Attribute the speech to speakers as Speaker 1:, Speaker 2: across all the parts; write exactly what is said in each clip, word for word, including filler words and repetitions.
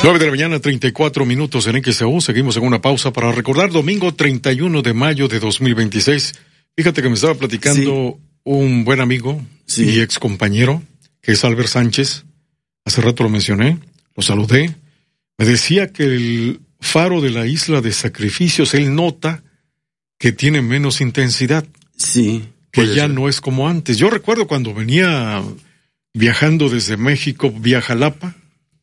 Speaker 1: nueve de la mañana, treinta y cuatro minutos en X E U. Seguimos en una pausa para recordar domingo treinta y uno de mayo de dos mil veintiséis. Fíjate que me estaba platicando sí. un buen amigo sí. y ex compañero, que es Albert Sánchez. Hace rato lo mencioné, lo saludé. Me decía que el faro de la isla de Sacrificios, él nota que tiene menos intensidad.
Speaker 2: Sí.
Speaker 1: Que ya ser. no es como antes. Yo recuerdo cuando venía viajando desde México vía Jalapa,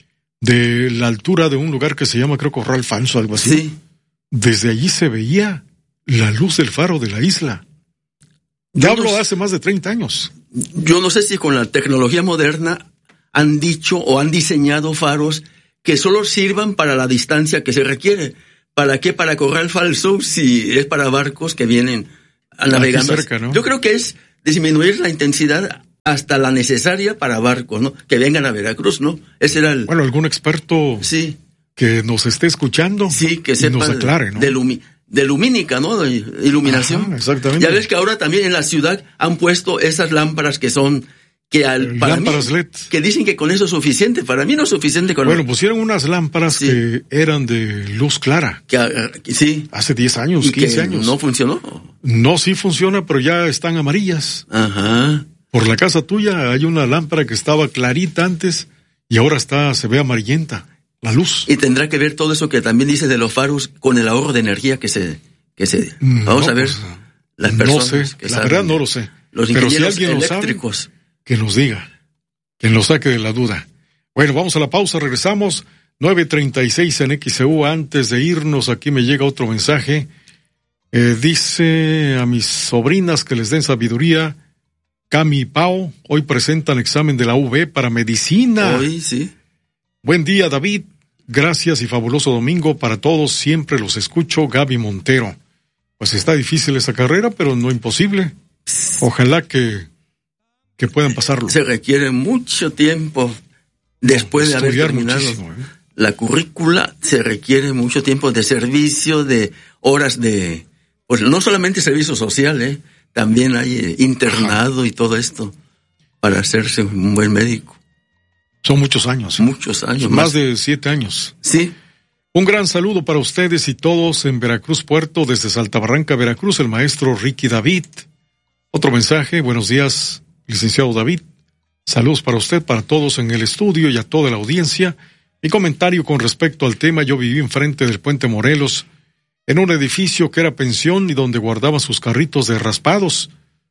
Speaker 1: de la altura de un lugar que se llama, creo, Corral Falso, algo así.
Speaker 2: Sí.
Speaker 1: Desde allí se veía la luz del faro de la isla. Ya hablo no, hace más de treinta años.
Speaker 2: Yo no sé si con la tecnología moderna han dicho o han diseñado faros que solo sirvan para la distancia que se requiere. ¿Para qué? Para Corral Falso, si es para barcos que vienen a navegar.
Speaker 1: Cerca, ¿no?
Speaker 2: Yo creo que es disminuir la intensidad hasta la necesaria para barcos, ¿no? Que vengan a Veracruz, ¿no? Ese era el...
Speaker 1: Bueno, algún experto
Speaker 2: sí.
Speaker 1: que nos esté escuchando
Speaker 2: sí, que sepa
Speaker 1: nos aclare, ¿no?
Speaker 2: De, lumi... de lumínica, ¿no? De iluminación.
Speaker 1: Ajá, exactamente.
Speaker 2: Ya ves que ahora también en la ciudad han puesto esas lámparas que son... que al, para
Speaker 1: lámparas
Speaker 2: mí,
Speaker 1: L E D.
Speaker 2: Que dicen que con eso es suficiente. Para mí no es suficiente con...
Speaker 1: Bueno, pusieron unas lámparas sí. que eran de luz clara.
Speaker 2: Que, uh, sí.
Speaker 1: Hace diez años, quince años.
Speaker 2: ¿No funcionó?
Speaker 1: No, sí funciona, pero ya están amarillas.
Speaker 2: Ajá.
Speaker 1: Por la casa tuya hay una lámpara que estaba clarita antes y ahora está, se ve amarillenta, la luz.
Speaker 2: Y tendrá que ver todo eso que también dice de los faros con el ahorro de energía que se... que se
Speaker 1: no,
Speaker 2: Vamos a ver
Speaker 1: pues,
Speaker 2: las personas
Speaker 1: no sé,
Speaker 2: que
Speaker 1: la
Speaker 2: saben,
Speaker 1: verdad no lo sé.
Speaker 2: Los
Speaker 1: pero si
Speaker 2: ingenieros
Speaker 1: alguien
Speaker 2: eléctricos.
Speaker 1: Lo sabe, que nos diga, que nos saque de la duda. Bueno, vamos a la pausa, regresamos. nueve treinta y seis en X E U. Antes de irnos, aquí me llega otro mensaje. Eh, dice a mis sobrinas que les den sabiduría. Cami y Pau hoy presentan examen de la U V para medicina.
Speaker 2: Hoy, sí.
Speaker 1: Buen día, David. Gracias y fabuloso domingo para todos. Siempre los escucho. Gaby Montero. Pues está difícil esa carrera, pero no imposible. Ojalá que, que puedan pasarlo.
Speaker 2: Se requiere mucho tiempo después de haber terminado
Speaker 1: ¿eh?
Speaker 2: la currícula. Se requiere mucho tiempo de servicio, de horas de... Pues no solamente servicio social, ¿eh? También hay internado Ajá. y todo esto para hacerse un buen médico.
Speaker 1: Son muchos años. ¿eh?
Speaker 2: Muchos años.
Speaker 1: Más, más de siete años.
Speaker 2: Sí.
Speaker 1: Un gran saludo para ustedes y todos en Veracruz Puerto, desde Saltabarranca, Veracruz, el maestro Ricky David. Otro mensaje, buenos días, licenciado David. Saludos para usted, para todos en el estudio y a toda la audiencia. Mi comentario con respecto al tema, yo viví enfrente del Puente Morelos, en un edificio que era pensión y donde guardaba sus carritos de raspados.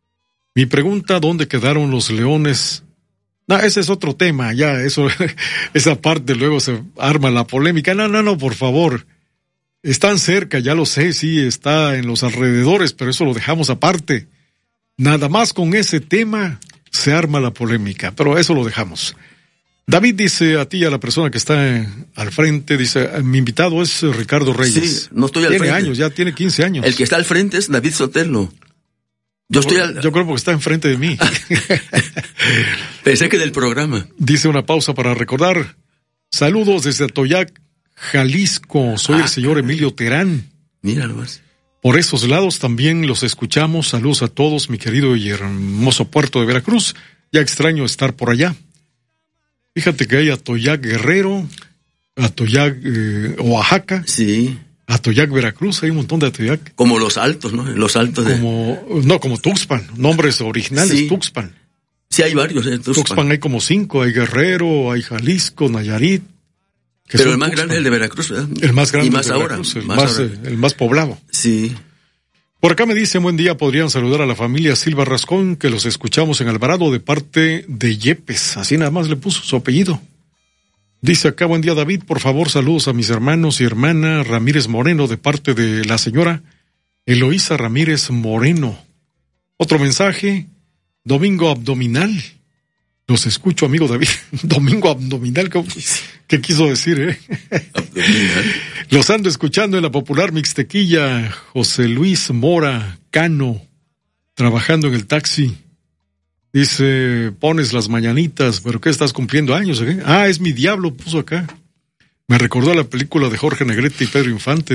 Speaker 1: Mi pregunta, ¿dónde quedaron los leones? No, ese es otro tema, ya, eso, esa parte luego se arma la polémica. No, no, no, por favor. Están cerca, ya lo sé, sí, está en los alrededores, pero eso lo dejamos aparte. Nada más con ese tema se arma la polémica, pero eso lo dejamos. David dice a ti y a la persona que está al frente, dice, mi invitado es Ricardo Reyes.
Speaker 2: Sí, no estoy al
Speaker 1: tiene
Speaker 2: frente.
Speaker 1: Tiene años, ya tiene quince años.
Speaker 2: El que está al frente es David Sotelo. Yo estoy al...
Speaker 1: Yo creo que está enfrente de mí.
Speaker 2: Pensé que del programa.
Speaker 1: Dice una pausa para recordar. Saludos desde Atoyac, Jalisco. Soy ah, el señor Emilio Terán.
Speaker 2: Míralo más.
Speaker 1: Por esos lados también los escuchamos. Saludos a todos, mi querido y hermoso puerto de Veracruz. Ya extraño estar por allá. Fíjate que hay Atoyac Guerrero, Atoyac eh, Oaxaca.
Speaker 2: Sí.
Speaker 1: Atoyac Veracruz, hay un montón de Atoyac.
Speaker 2: Como los altos, ¿no? Los altos de...
Speaker 1: Como, no, como Tuxpan, nombres originales, sí. Tuxpan.
Speaker 2: Sí, hay varios en Tuxpan.
Speaker 1: Tuxpan hay como cinco, hay Guerrero, hay Jalisco, Nayarit.
Speaker 2: Pero el más Tuxpan. Grande es el de Veracruz, ¿verdad?
Speaker 1: El más grande
Speaker 2: y más
Speaker 1: de
Speaker 2: ahora,
Speaker 1: Veracruz, el
Speaker 2: más,
Speaker 1: más,
Speaker 2: ahora.
Speaker 1: el más poblado.
Speaker 2: Sí.
Speaker 1: Por acá me dice, buen día, podrían saludar a la familia Silva Rascón, que los escuchamos en Alvarado de parte de Yepes. Así nada más le puso su apellido. Dice acá, buen día David, por favor saludos a mis hermanos y hermana Ramírez Moreno de parte de la señora Eloísa Ramírez Moreno. Otro mensaje, domingo abdominal. Los escucho, amigo David. Domingo abdominal, ¿qué quiso decir, eh?
Speaker 2: Abdominal.
Speaker 1: Los ando escuchando en la popular Mixtequilla, José Luis Mora Cano, trabajando en el taxi. Dice, pones las mañanitas, ¿pero qué estás cumpliendo años? ¿eh? Ah, es mi diablo, puso acá. Me recordó la película de Jorge Negrete y Pedro Infante,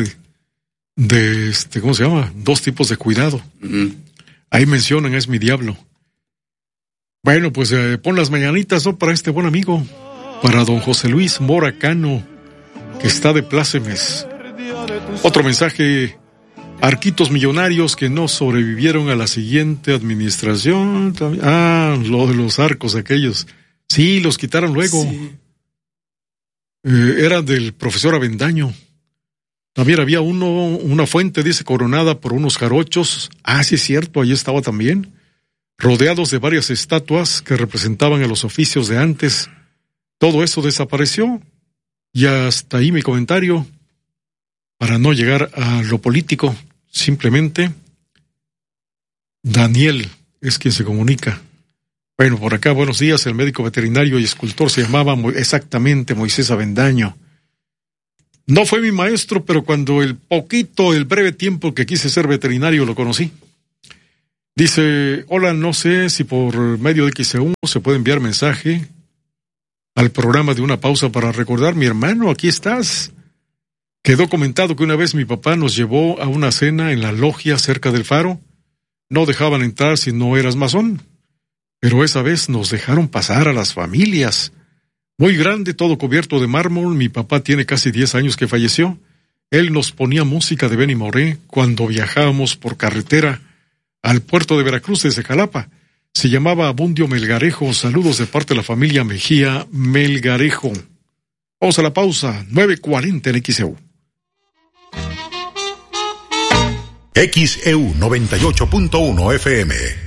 Speaker 1: de este, ¿cómo se llama? Dos tipos de cuidado.
Speaker 2: Uh-huh.
Speaker 1: Ahí mencionan, es mi diablo. Bueno, pues eh, pon las mañanitas, ¿no? Para este buen amigo, para don José Luis Mora Cano, que está de plácemes. Otro mensaje, arquitos millonarios que no sobrevivieron a la siguiente administración. Ah, lo de los arcos aquellos. Sí, los quitaron luego. Sí. Eh, era del profesor Avendaño. También había uno, una fuente, dice, coronada por unos jarochos. Ah, sí es cierto, ahí estaba también. Rodeados de varias estatuas que representaban a los oficios de antes. Todo eso desapareció. Y hasta ahí mi comentario. Para no llegar a lo político, simplemente Daniel es quien se comunica. Bueno, por acá, buenos días, el médico veterinario y escultor se llamaba exactamente Moisés Avendaño. No fue mi maestro, pero cuando el poquito, el breve tiempo que quise ser veterinario lo conocí. Dice, hola, no sé si por medio de X E U se puede enviar mensaje al programa de una pausa para recordar, mi hermano, aquí estás. Quedó comentado que una vez mi papá nos llevó a una cena en la logia cerca del faro. No dejaban entrar si no eras masón, pero esa vez nos dejaron pasar a las familias. Muy grande, todo cubierto de mármol, mi papá tiene casi diez años que falleció. Él nos ponía música de Benny Moré cuando viajábamos por carretera al puerto de Veracruz desde Jalapa. Se llamaba Abundio Melgarejo. Saludos de parte de la familia Mejía Melgarejo. Vamos a la pausa, nueve cuarenta en X E U.
Speaker 3: X E U noventa y ocho punto uno F M.